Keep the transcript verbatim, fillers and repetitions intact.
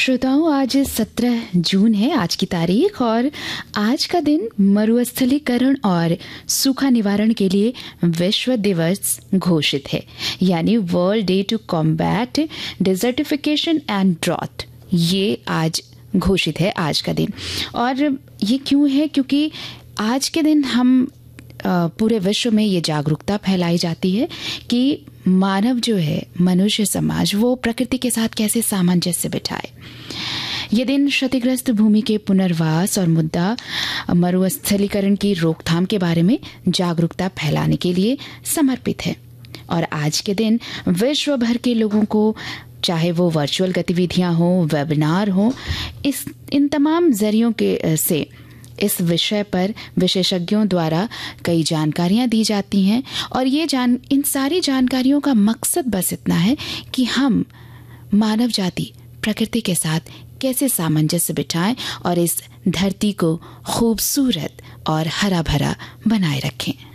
श्रोताओं, आज सत्रह जून है आज की तारीख, और आज का दिन मरुस्थलीकरण और सूखा निवारण के लिए विश्व दिवस घोषित है, यानी world day to combat desertification and drought. ये आज घोषित है आज का दिन। और ये क्यों है? क्योंकि आज के दिन हम पूरे विश्व में ये जागरूकता फैलाई जाती है कि मानव जो है, मनुष्य समाज, वो प्रकृति के साथ कैसे सामंजस्य बिठाए। ये दिन क्षतिग्रस्त भूमि के पुनर्वास और मुद्दा मरुस्थलीकरण की रोकथाम के बारे में जागरूकता फैलाने के लिए समर्पित है। और आज के दिन विश्व भर के लोगों को, चाहे वो वर्चुअल गतिविधियां हो, वेबिनार हो, इस इन तमाम जरियों के से इस विषय पर विशेषज्ञों द्वारा कई जानकारियां दी जाती हैं। और ये जान इन सारी जानकारियों का मकसद बस इतना है कि हम मानव जाति प्रकृति के साथ कैसे सामंजस्य बिठाएं और इस धरती को खूबसूरत और हरा भरा बनाए रखें।